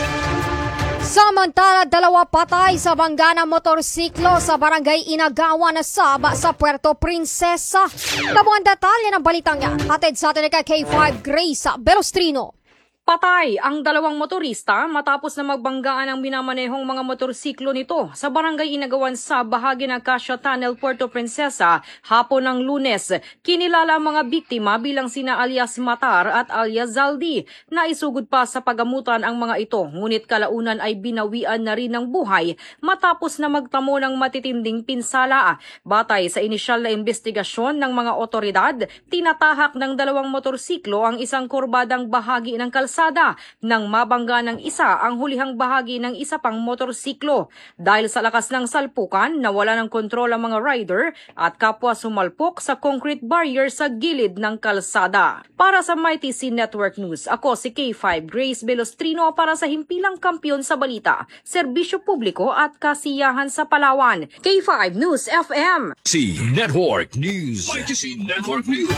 Samantala, dalawa patay sa bangga ng motorsiklo sa barangay Inagawa na Saba sa Puerto Princesa. Nabuang detalye ng balitang yan, hatid sa atin kay K five, Grace Belostrino. Patay ang dalawang motorista matapos na magbanggaan ang minamanehong mga motorsiklo nito sa barangay Inagawan sa bahagi ng Cassia Tunnel, Puerto Princesa hapon ng Lunes. Kinilala ang mga biktima bilang sina alias Matar at alias Zaldi. Naisugod pa sa pagamutan ang mga ito, ngunit kalaunan ay binawian na rin ng buhay matapos na magtamo ng matitinding pinsala. Batay sa inisyal na investigasyon ng mga otoridad, tinatahak ng dalawang motorsiklo ang isang kurbadang bahagi ng kalsada nang mabangga ng isa ang hulihang bahagi ng isa pang motorsiklo. Dahil sa lakas ng salpukan, nawala ng kontrol ang mga rider at kapwa sumalpok sa concrete barrier sa gilid ng kalsada. Para sa MyTC Network News, ako si K five, Grace Belostrino para sa himpilang kampiyon sa balita, serbisyo publiko at kasiyahan sa Palawan. K five News F M. C Network News. MyTC Network News.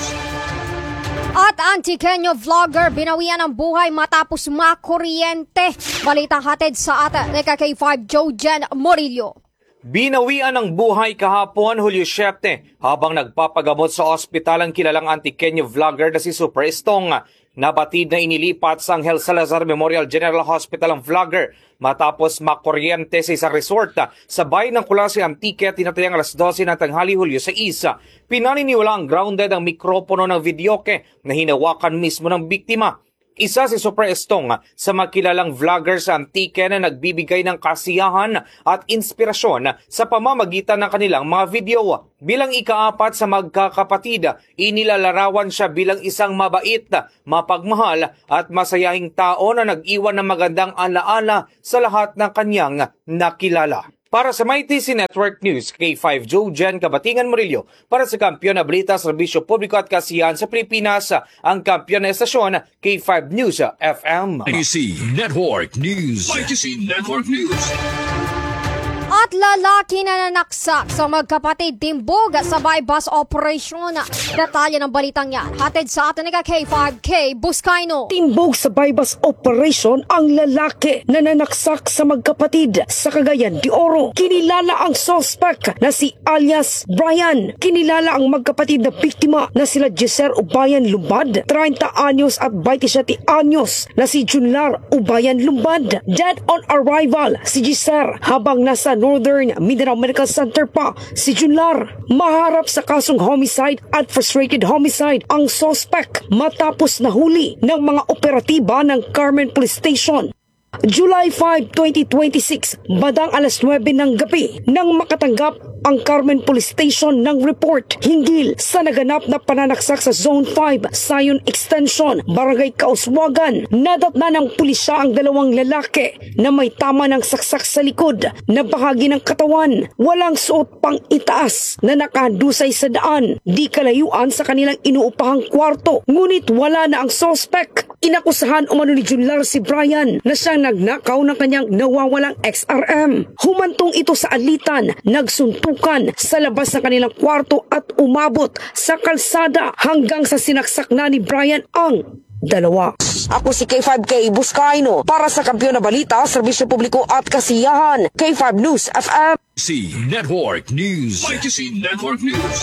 At anti-Kenyo vlogger binawian ng buhay matapos makuryente. Balitang hatid sa atin ni K five, Jojen Morillo. Binawian ng buhay kahapon, Hulyo seven, habang nagpapagamot sa ospital ang kilalang anti-Kenyo vlogger na si Super Estong. Nabatid na inilipat sa Angel Salazar Memorial General Hospital ang vlogger matapos makuryente sa isang resort sa bayan ng Kulasay Antique at tinatayang alas dose ng tanghali, Hulyo six. Pinaniniwala ang grounded ang mikropono ng videoke na hinawakan mismo ng biktima. Isa si Super Estong sa makilalang vlogger sa Antique na nagbibigay ng kasiyahan at inspirasyon sa pamamagitan ng kanilang mga video. Bilang ikaapat sa magkakapatid, inilalarawan siya bilang isang mabait, mapagmahal at masayahing tao na nag-iwan ng magandang alaala sa lahat ng kanyang nakilala. Para sa My T C Network News, K five Joe Jen Kabatingan Murillo. Para sa Kampiyon na Balita, Serbisyo Publiko at Kasiyahan sa Pilipinas, ang kampiyon na estasyon, K five News F M. My T C Network News. My T C Network News. At lalaki na nanaksak sa magkapatid timbog sa bypass operation. Detalye ng balitang yan, hatid sa atin ni K five K Buscaino. Timbog sa bypass operation ang lalaki na nanaksak sa magkapatid sa Cagayan de Oro. Kinilala ang suspect na si alias Brian. Kinilala ang magkapatid na biktima na sila Giselle Ubayan Lumbad, thirty anyos at twenty-seven anyos na si Junlar Ubayan Lumbad. Dead on arrival si Giselle habang nasa Northern Mindanao Medical Center pa si Junlar. Maharap sa kasong homicide at frustrated homicide ang suspect matapos nahuli ng mga operatiba ng Carmen Police Station. July fifth, twenty twenty-six, badang alas nuwebe ng gabi nang makatanggap ang Carmen Police Station ng report hinggil sa naganap na pananaksak sa Zone five, Zion Extension, Barangay Kauswagan. Nadatna ng pulisya ang dalawang lalaki na may tama ng saksak sa likod na bahagi ng katawan. Walang suot pang itaas na nakadusay sa daan, di kalayuan sa kanilang inuupahang kwarto. Ngunit wala na ang suspect. Inakusahan umano ni Junlar si Brian na siyang nagnakaw ng kanyang nawawalang X R M. Humantong ito sa alitan, nagsuntukan sa labas ng kanilang kwarto at umabot sa kalsada hanggang sa sinaksak na ni Brian ang dalawa. Ako si K five K Buscaino para sa Kampiyon na Balita, Serbisyo Publiko at Kasiyahan, K five News F M. C Network News. My T C Network News.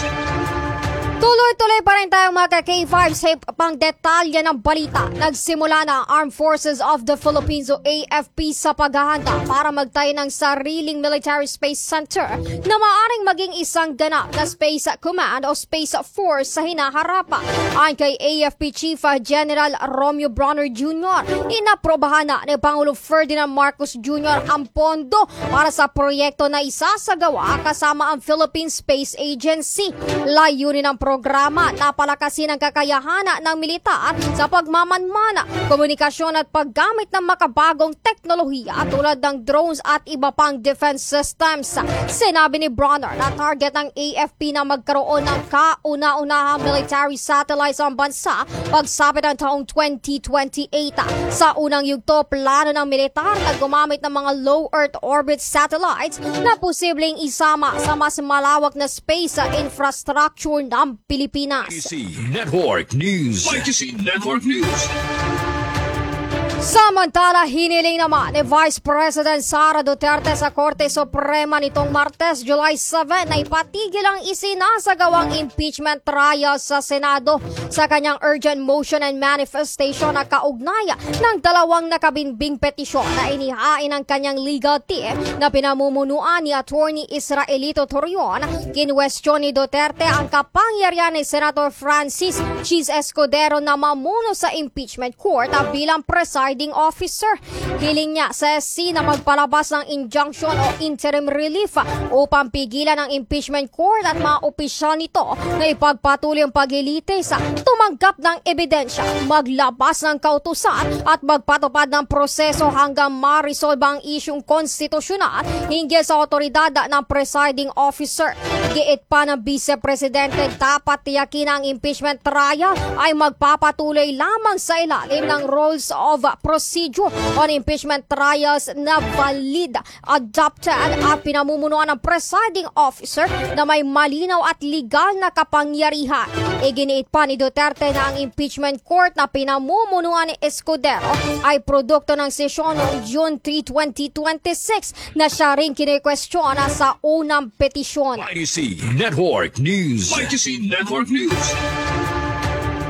Tuloy-tuloy pa rin tayong mga K five sa pang detalye ng balita. Nagsimula na ang Armed Forces of the Philippines o A F P sa paghahanda para magtayo ng sariling military space center na maaaring maging isang ganap na space command o space force sa hinaharap. Ayon kay A F P Chief General Romeo Bronner Junior, inaprobahan na ni Pangulo Ferdinand Marcos Junior ang pondo para sa proyekto na isasagawa kasama ang Philippine Space Agency. Layunin ng programa na palakasin ang kakayahan ng militar sa pagmamanmana, komunikasyon at paggamit ng makabagong teknolohiya tulad ng drones at iba pang defense systems. Sinabi ni Bronner na target ng A F P na magkaroon ng kauna-unahang military satellites ang bansa pagsapit ng taong twenty twenty-eight. Sa unang yugto, plano ng militar na gumamit ng mga low Earth orbit satellites na posibleng isama sa mas malawak na space infrastructure ng Pilipinas. My T C Network News. My T C Network News. Samantala, hiniling naman ni Vice President Sara Duterte sa Korte Suprema nitong Martes, July seventh na ipatigil ang isinasagawang impeachment trial sa Senado sa kanyang urgent motion and manifestation na kaugnay ng dalawang nakabinbing petisyon na inihain ng kanyang legal team na pinamumunuan ni Attorney Israelito Torion. Kinwestiyon ni Duterte ang kapangyarihan ni Senator Francis Cheese Escudero na mamuno sa impeachment court bilang presiding officer. Hiling niya sa S C na magpalabas ng injunction o interim relief upang pigilan ang impeachment court at mga opisyal nito na ipagpatuloy ang paglilitis, tumanggap ng ebidensya, maglabas ng kautusan at magpatupad ng proseso hanggang ma-resolve ang isyung konstitusyonal hinggil sa otoridad ng presiding officer. Giit pa ng Vice Presidente, dapat tiyakin ang impeachment trial ay magpapatuloy lamang sa ilalim ng rules of procedure on impeachment trials na valid, adopted at pinamumunuan ng presiding officer na may malinaw at legal na kapangyarihan. Iginiit pa ni Duterte na ang impeachment court na pinamumunuan ni Escudero ay produkto ng sesyon noong June third, twenty twenty-six na siya rin kinikwestiyon sa unang petisyon. My T C Network News. My T C Network News.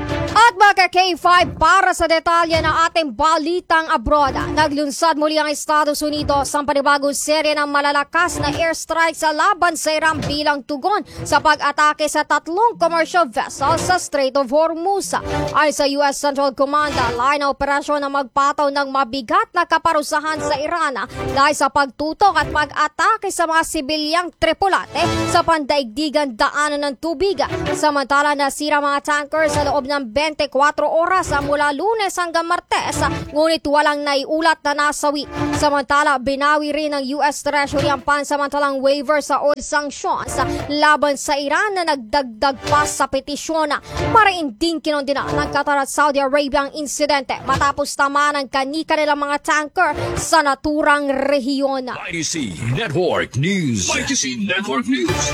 At mga K five, para sa detalye ng ating balitang abroad, naglunsad muli ang Estados Unidos sa panibagong serye ng malalakas na airstrike sa laban sa Iran bilang tugon sa pag-atake sa tatlong commercial vessels sa Strait of Hormuz. Ay sa U S Central Command, line na operasyon na magpataw ng mabigat na kaparusahan sa Iran dahil sa pagtutok at pag-atake sa mga sibilyang tripulante sa pandaigdigan daanan ng tubig. Samantala nasira mga tanker sa loob ng twenty-four oras mula Lunes hanggang Martes, ngunit walang naiulat na nasawi. Samantala, binawi rin ng U S Treasury ang pansamantalang waiver sa oil sanctions laban sa Iran na nagdagdag pa sa petisyon. Mariin din kinondena ng Qatar at Saudi Arabia ang insidente matapos tamaan ng kani-kanilang mga tanker sa naturang rehiyon. Y T C Network News. Y T C Network News.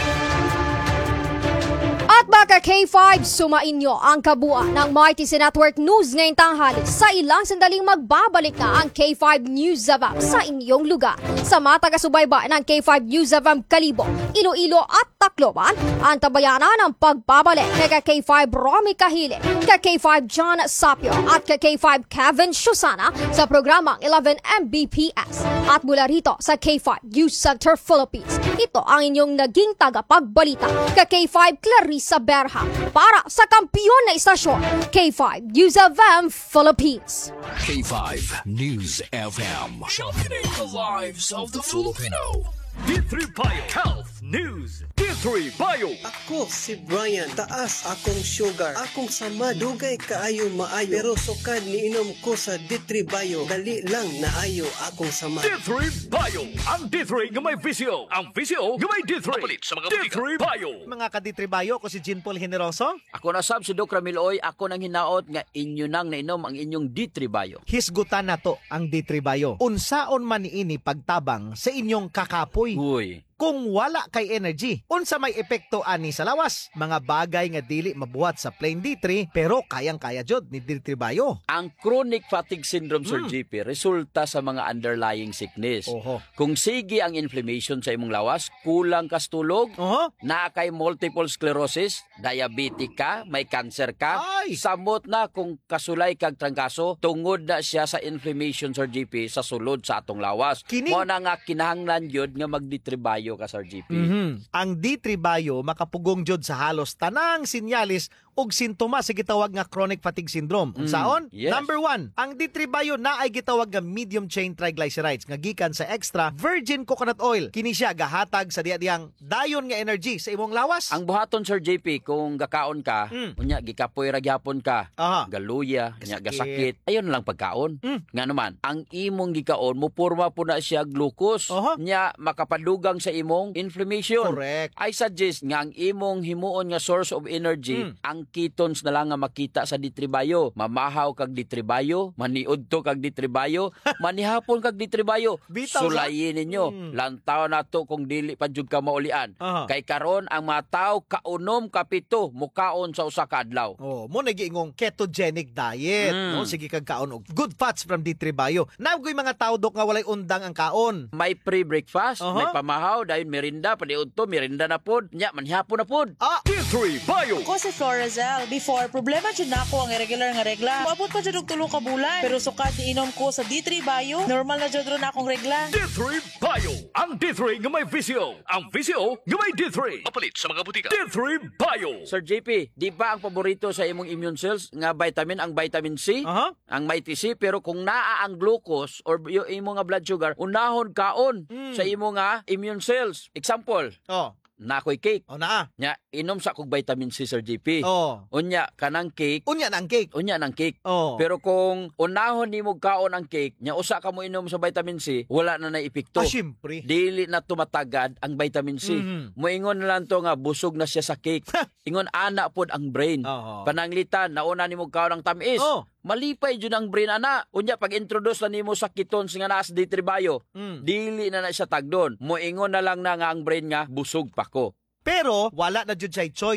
At baka K five, sumainyo ang kabuuan ng Y T C Network News ngayong tanghali. Sa ilang sandaling magbabalik na ang K five News F M sa inyong lugar. Sa mga taga-subaybay ng K five News F M Kalibo, Iloilo at Tacloban, ang tabayanan ng pagbabalik kay K five Romy Kahile, kay K five John Sapio at kay K five Kevin Shusana sa programang eleven M B P S. At mula rito sa K five News Center Philippines, ito ang inyong naging tagapagbalita kay K five Clarissa Berha para sa kampiyon na istasyon, K five News F M Philippines. K five News F M. Championing the lives of the Filipino. D three Bio Health News. D three Bio. Ako si Brian, taas akong sugar, akong sama, dugay kaayo maayo, pero sukad niinom ko sa D three Bio, dali lang naayo akong sama. D three Bio. Ang D three nga may visyo. Ang visyo nga may D three. Mapalit sa mga D three Bio. Mga ka-D three Bio, ko si Jean Paul Generoso. Ako na sab si Doc Ramil Oy, ako nang hinaot nga inyo nang nainom ang inyong D three Bio. Hisgutan na to ang D three Bio. Unsaon man niini pagtabang sa inyong kakapoy. Uy. Kung wala kay energy, unsa may epekto ani sa lawas? Mga bagay nga dili mabuhat sa plain D three pero kayang-kaya jud ni D three Bio. Ang chronic fatigue syndrome, Sir Hmm. G P, resulta sa mga underlying sickness. Oho. Kung sige ang inflammation sa imong lawas, kulang kas tulog, Oho. na kay multiple sclerosis, diabetic ka, may cancer ka, Ay. samot na kung kasulay kag trangkaso, tungod na siya sa inflammation, Sir G P, sa sulod sa atong lawas. Kini- Mo na nga kinahanglan yun nga mag-D three Bio ka, Sir G P. Mhm. Ang D three Bio makapugong jud sa halos tanang sinyalis og sintomas sa gitawag nga chronic fatigue syndrome. Mm, Unsaon? yes. Number one, ang D three Bio na ay gitawag nga medium chain triglycerides nga gikan sa extra virgin coconut oil. Kini siya gahatag sa diya-diyang dayon nga energy sa imong lawas. Ang buhaton, Sir J P, kung gakaon ka, Mm. unya gikapoy ra gyapon ka, Aha. galuya, unya Gasakit. gasakit, ayon lang pagkaon. Mm. Nga naman, ang imong gikaon mupurma po na siya glucose, Aha. nya makapadugang sa imong inflammation. Correct. I suggest nga ang imong himuon nga source of energy, Mm. ang ketones na lang nga makita sa D three Bio. Mamahaw kag D three Bio, maniudto kag D three Bio, manihapon kag D three Bio. Bitaw sa- Sulayin ninyo. Mm. Lantaw na to kung dili pa jud ka maulian. Aha. Kay karon ang mga tao kaunom kapito mukaon sa usa ka adlaw. Oh, mo nagiingong ketogenic diet, Mm. no? Sige kag kaon og good fats from D three Bio. Nagoy mga tao dok nga walay undang ang kaon. May pre-breakfast, Aha. may pamahaw, dayon merinda, paniudto, merinda na pod, nya manhapon na pod. Ah, D three Bio. Ako si Florazel. Before, problema dyan na ako ang irregular nga regla. Maabot pa dyan og tulo ka bulan. Pero sukat iinom ko sa D three Bio, normal na dyan ron akong regla. D three Bio. Ang D three nga may visyo. Ang visyo nga may D three. Mapalit sa mga butika. D three Bio. Sir J P, di ba ang paborito sa imong immune cells nga vitamin ang vitamin C? Aha. Ang may T C, pero kung naa ang glucose or yung imong nga blood sugar, unahon kaon Mm. sa imong nga immune cells. Example, Oh, nakoy cake. oh naa. Nya, inom sa kog vitamin C, Sir J P. Oh. Unya, kanang cake, Unya na ang cake. unya ng cake. Oh. Pero kung unahon nimo kaon ang cake, nya usa ka mo inom sa vitamin C, wala na na epekto. Ah, syempre. Dili na tumatagad ang vitamin C. Mhm. Moingon na lang to nga busog na siya sa cake. Ingon ana pod ang brain. Oo. Pananglitan nauna nimo kaon ang tamis. Oh. Malipay jud ang brain ana. Unya pag introduce na nimo sa ketones nga naa sa D three Bio, Mm. dili na na siya tagdon. Moingon na lang na nga ang brain nga busog pa ko. Pero wala na jud siya choice.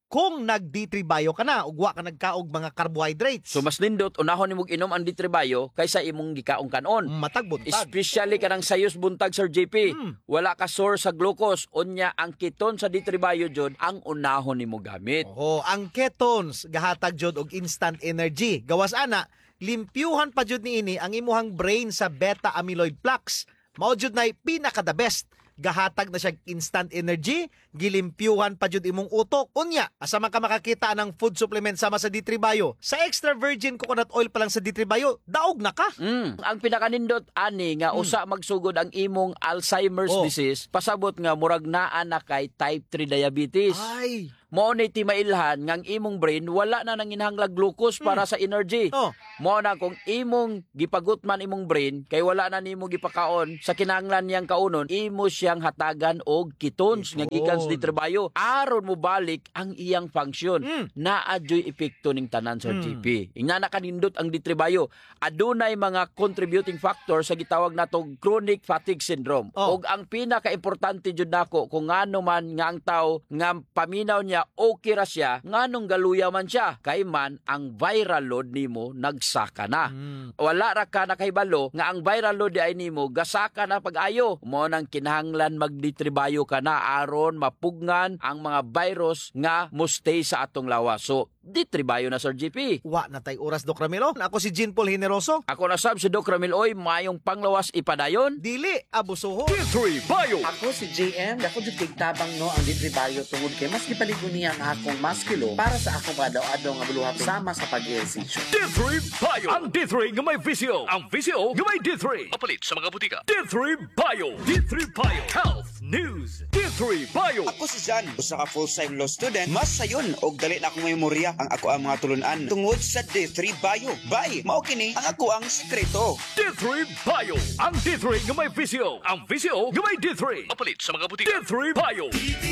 kung nag-D three bio ka na ug wa ka nagkaog mga carbohydrates. So mas nindot unahon nimog inom ang D three bio kaysa imong gikaong kanon. Matag buntag. Especially kanang sayos buntag Sir J P. Mm. Wala ka source sa glucose, unya ang keton sa D three bio jud ang unahon nimo gamit. Oh, ang ketones gahatag jud og instant energy. Gawas ana, limpyuhan pa jud niini ang imuhang brain sa beta amyloid plaques. Mao jud nay pinaka the best. Gahatag na siya instant energy, gilimpyuhan pa jud imong utok. Unya, asa man ka makakita ng food supplement sama sa D three bio. Sa extra virgin coconut oil pa lang sa D three bio, daog na ka. Mm. Ang pinakanindot ani nga Mm. usa magsugod ang imong Alzheimer's Oh. disease, pasabot nga murag naa na kay type three diabetes. Ay. Mao ni ti mailhan nga ang imong brain wala na nanginhanglag glucose para sa energy. Oh. Mao na kung imong gipagutman imong brain kay wala na nimo gipakaon sa kinahanglan niyang kaunon, imo siyang hatagan og ketones nga gikan sa D three bio. Aron mo balik ang iyang function. Mm. Naadyoy epekto ning tanan sa Mm. G P. Ingna nakanindot ang D three bio. Adunay mga contributing factor sa gitawag natong chronic fatigue syndrome. Oh. Og ang pinaka-importante jud nako kung ngano man nga ang tawo nga paminaw niya okay ra siya, nganong galuya man siya kay man ang viral load nimo nagsaka na. Mm. Wala ra ka nakahibalo nga ang viral load di ay nimo gasaka na pag-ayo. Mo nang kinahanglan mag-D three bio ka na aron mapugnan ang mga virus nga mustay sa atong lawas. So D three bio na Sir G P. Wa na tay oras Doc Ramilo. Ako si Jean Paul Generoso. Ako na sab si Doc Ramil Oy, mayong panglawas ipadayon. Dili abusoho. D three bio. Ako si J M, dako jud kay tabang no ang D three bio tungod kay mas gipaligo niya ang akong maskilo para sa akong adlaw-adlaw nga buluhat sama sa pag-ehersisyo. D three bio. Ang D three nga may visio. Ang visio nga may D three. Mapalit sa mga butika. D three bio. D three bio. Health News. D three bio. Ako si Jan, usa ka full-time law student. Mas sayon og dali na akong memorya ang ako ang mga tulunan tungod sa D three bio. Bye, mao kini ang ako ang sekreto. D three bio. Ang D three nga may visio. Ang visio nga may D three. Mapalit sa mga butika. D three bio.